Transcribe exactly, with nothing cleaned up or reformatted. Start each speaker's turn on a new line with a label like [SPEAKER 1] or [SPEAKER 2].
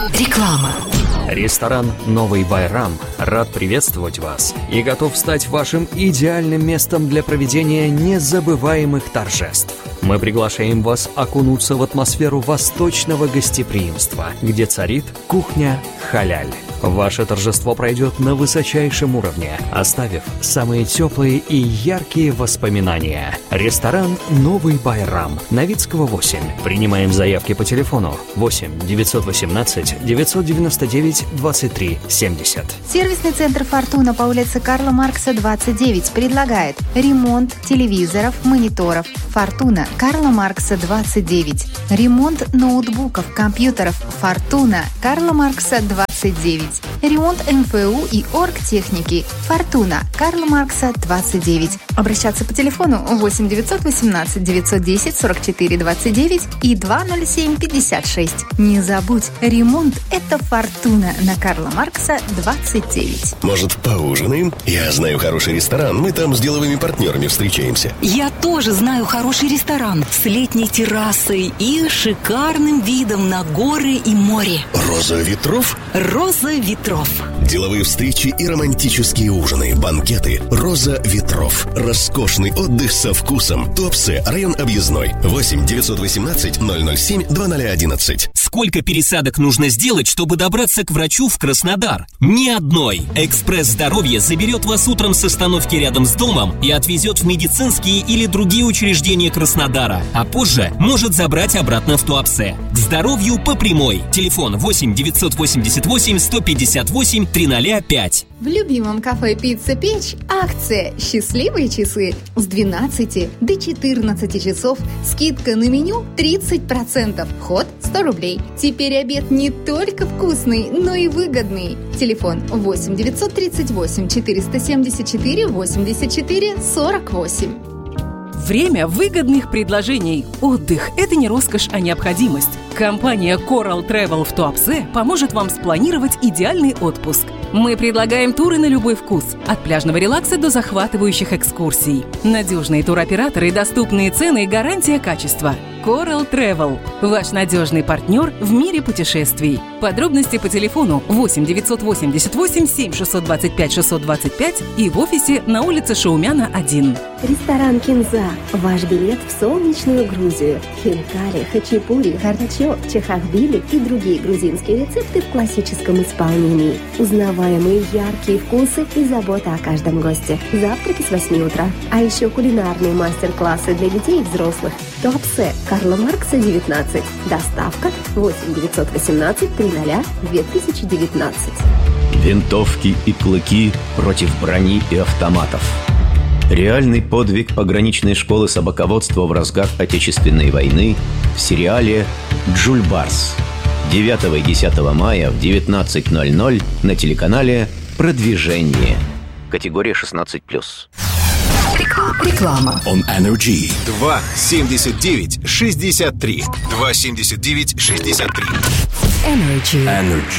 [SPEAKER 1] Реклама.
[SPEAKER 2] Ресторан «Новый Байрам» рад приветствовать вас и готов стать вашим идеальным местом для проведения незабываемых торжеств. Мы приглашаем вас окунуться в атмосферу восточного гостеприимства, где царит кухня халяль. Ваше торжество пройдет на высочайшем уровне, оставив самые теплые и яркие воспоминания. Ресторан «Новый Байрам», Новицкого, восемь. Принимаем заявки по телефону восемь девятьсот восемнадцать девятьсот девяносто девять двадцать три семьдесят.
[SPEAKER 3] Сервисный центр «Фортуна» по улице Карла Маркса, двадцать девять предлагает ремонт телевизоров, мониторов. «Фортуна», Карла Маркса, двадцать девять. Ремонт ноутбуков, компьютеров. «Фортуна», Карла Маркса, двадцать девять. Ремонт эм эф у и оргтехники. «Фортуна», Карла Маркса, двадцать девять. Обращаться по телефону восемь девятьсот восемнадцать девятьсот десять сорок четыре двадцать девять и два ноль семь пятьдесят шесть. Не забудь, ремонт – это «Фортуна» на Карла Маркса, двадцать девять.
[SPEAKER 4] Может, поужинаем? Я знаю хороший ресторан, мы там с деловыми партнерами встречаемся.
[SPEAKER 1] Я тоже знаю хороший ресторан с летней террасой и шикарным видом на горы и море.
[SPEAKER 4] «Роза ветров»?
[SPEAKER 1] «Роза ветров».
[SPEAKER 4] Деловые встречи и романтические ужины, банкеты. «Роза ветров». Роскошный отдых со вкусом. Туапсе, район Объездной. восемь девятьсот восемнадцать ноль ноль семь два ноль одиннадцать.
[SPEAKER 5] Сколько пересадок нужно сделать, чтобы добраться к врачу в Краснодар? Ни одной. «Экспресс Здоровья» заберет вас утром с остановки рядом с домом и отвезет в медицинские или другие учреждения Краснодара, а позже может забрать обратно в Туапсе. К здоровью по прямой. Телефон восемь девятьсот восемьдесят восемь сто пятьдесят восемь триста пять.
[SPEAKER 3] В любимом кафе «Пицца Печь» акция «Счастливые часы» с двенадцати до четырнадцати часов. Скидка на меню тридцать процентов. Вход сто рублей. Теперь обед не только вкусный, но и выгодный. Телефон восемь девятьсот тридцать восемь четыреста семьдесят четыре восемьдесят четыре сорок восемь.
[SPEAKER 6] Время выгодных предложений. Отдых – это не роскошь, а необходимость. Компания Coral Travel в Туапсе поможет вам спланировать идеальный отпуск. Мы предлагаем туры на любой вкус, от пляжного релакса до захватывающих экскурсий. Надежные туроператоры, доступные цены и гарантия качества. Coral Travel – ваш надежный партнер в мире путешествий. Подробности по телефону восемь девятьсот восемьдесят восемь семь шестьсот двадцать пять шестьсот двадцать пять и в офисе на улице Шаумяна, один.
[SPEAKER 7] Ресторан «Кинза» – ваш билет в солнечную Грузию. Хинкали, хачапури, харчо, чахахбили и другие грузинские рецепты в классическом исполнении. Узнаваемые яркие вкусы и забота о каждом госте. Завтраки с восьми утра. А еще кулинарные мастер-классы для детей и взрослых. Туапсе, Карла Маркса, девятнадцать. Доставка восемь девятьсот восемнадцать тридцать две тысячи девятнадцать.
[SPEAKER 8] Винтовки и клыки против брони и автоматов. Реальный подвиг пограничной школы собаководства в разгар Отечественной войны в сериале «Джульбарс». девятого и десятого мая в девятнадцать ноль ноль на телеканале «Продвижение». Категория шестнадцать плюс.
[SPEAKER 1] Реклама.
[SPEAKER 9] On Energy. два семьдесят девять шестьдесят три. два семьдесят девять шестьдесят три.
[SPEAKER 1] Energy.
[SPEAKER 9] Energy.